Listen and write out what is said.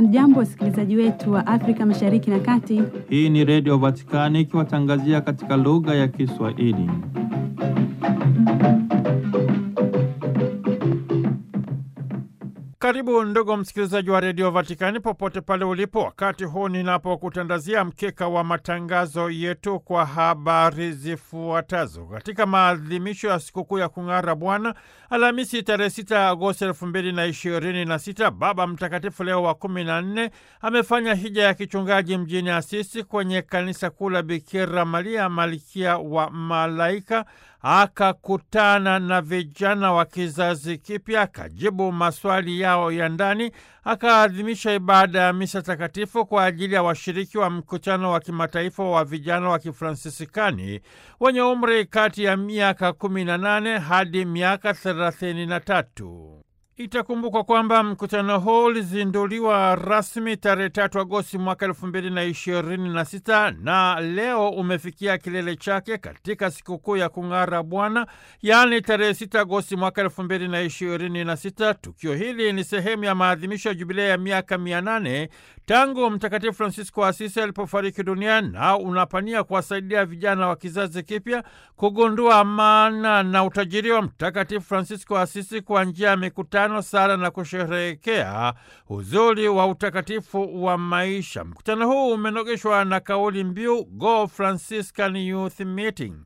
Hamjambo wasikilizaji wetu wa Afrika Mashariki na Kati. Hii ni Radio Vatikani ikiwatangazia katika lugha ya Kiswahili. Karibu ndugu msikilizaji wa Radio Vatikani popote pale ulipo, wakati huu ninapokutandazia mkeka wa matangazo yetu kwa habari zifuatazo. Katika maadhimisho ya sikukuu ya kung'ara Bwana, Alhamisi tarehe 6 Agosti 2026, Baba Mtakatifu Leo wa 14 amefanya hija ya kichungaji mjini Asisi kwenye kanisa kuu la Bikira Maria Malkia wa Malaika. Akakutana na vijana wa kizazi kipya, akajibu maswali yao ya ndani, akaadhimisha ibada ya misa takatifu kwa ajili ya washiriki wa mkutano wa kimataifa wa vijana wa Kifransisikani wenye umri kati ya miaka 18 hadi miaka 33. Itakumbukwa kwamba mkutano huu ulizinduliwa rasmi tarehe 3 Agosti mwaka 2026 na leo umefikia kilele chake katika sikukuu ya kung'ara Bwana, yaani tarehe 6 Agosti mwaka 2026. Tukio hili ni sehemu ya maadhimisho ya jubilei ya miaka 800 tangu Mtakatifu Fransisko wa Asisi alipofariki dunia, na unapania kuwasaidia vijana wa kizazi kipya kugundua maana na utajiri wa Mtakatifu Fransisko wa Asisi kwa njia ya mikutano, sala na kusherehekea uzuri wa utakatifu wa maisha. Mkutano huu umenogeshwa na kauli mbiu Go Franciscan Youth Meeting.